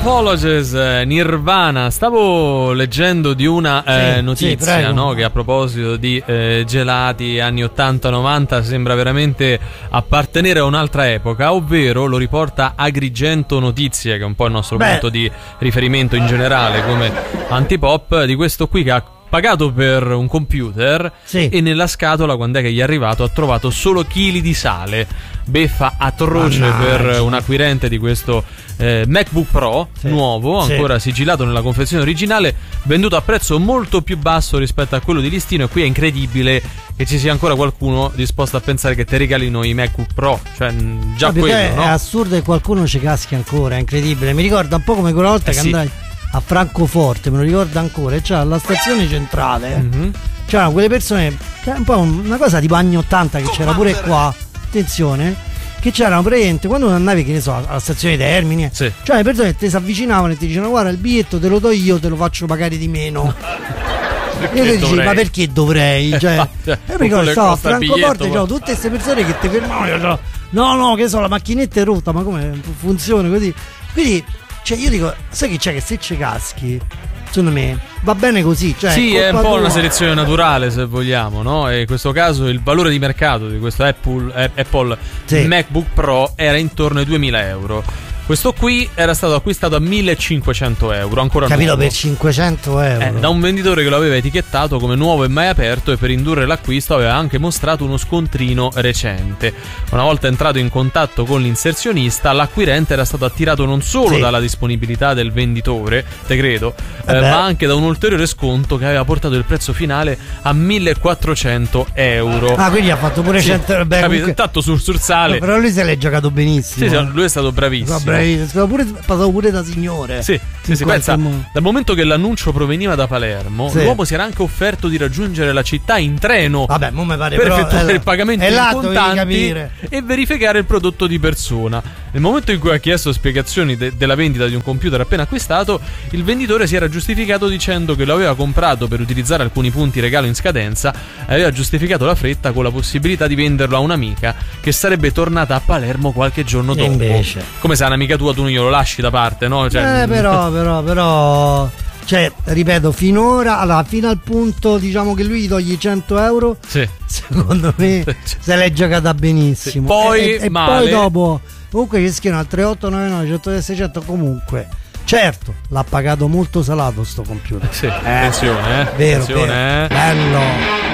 Apologies, Nirvana. Stavo leggendo di una notizia, no? Che a proposito di gelati anni 80-90 sembra veramente appartenere a un'altra epoca, ovvero lo riporta Agrigento Notizie, che è un po' il nostro punto di riferimento in generale come antipop, di questo qui che ha pagato per un computer e nella scatola, quando è che gli è arrivato, ha trovato solo chili di sale. Beffa atroce per un acquirente di questo MacBook Pro nuovo, ancora sigillato nella confezione originale, venduto a prezzo molto più basso rispetto a quello di listino. E qui è incredibile che ci sia ancora qualcuno disposto a pensare che ti regalino i MacBook Pro, cioè già quello, no? È assurdo che qualcuno ci caschi ancora, è incredibile. Mi ricorda un po' come quella volta che andai a Francoforte, me lo ricordo ancora, e c'era alla stazione centrale, c'erano quelle persone, che è un po' una cosa tipo anni 80 che c'era pure qua, attenzione, che c'erano praticamente quando andavi, che ne so, alla stazione Termini, cioè le persone ti si avvicinavano e ti dicevano: guarda, il biglietto te lo do io, te lo faccio pagare di meno. Io ti dicevo: ma perché dovrei? Cioè, io mi ricordo, stavo a Francoforte, c'erano tutte queste persone che ti fermavano, no, che so, la macchinetta è rotta, ma come funziona così? Quindi, cioè, io dico, sai che c'è, che se ci caschi, secondo me va bene così, cioè, sì, è un po' una selezione naturale, se vogliamo, no? E in questo caso il valore di mercato di questo Apple MacBook Pro era intorno ai 2000 euro. Questo qui era stato acquistato a 1500 euro, ancora capito, nuovo. per 500 euro da un venditore che lo aveva etichettato come nuovo e mai aperto, e per indurre l'acquisto aveva anche mostrato uno scontrino recente. Una volta entrato in contatto con l'inserzionista, l'acquirente era stato attirato non solo dalla disponibilità del venditore, te credo, ma anche da un ulteriore sconto che aveva portato il prezzo finale a 1400 euro. Ah, quindi ha fatto pure 100 euro. Capito, intanto sul sale. Però lui se l'è giocato benissimo. Sì, lui è stato bravissimo. Passato pure da signore. Sì, pensa, dal momento che l'annuncio proveniva da Palermo, l'uomo si era anche offerto di raggiungere la città in treno. Vabbè, mo mi pare, per effettuare il pagamento in contanti e verificare il prodotto di persona. Nel momento in cui ha chiesto spiegazioni della vendita di un computer appena acquistato, il venditore si era giustificato dicendo che lo aveva comprato per utilizzare alcuni punti regalo in scadenza e aveva giustificato la fretta con la possibilità di venderlo a un'amica che sarebbe tornata a Palermo qualche giorno dopo. Invece, come se è un'amica tua, tu non glielo lasci da parte, no? Cioè, però cioè, ripeto, finora, fino al punto, diciamo, che lui gli togli 100 euro, secondo me se l'è giocata benissimo. Poi e poi dopo comunque ci schiena al 3899 100 600. Comunque, certo, l'ha pagato molto salato sto computer. Attenzione, vero, attenzione, bello.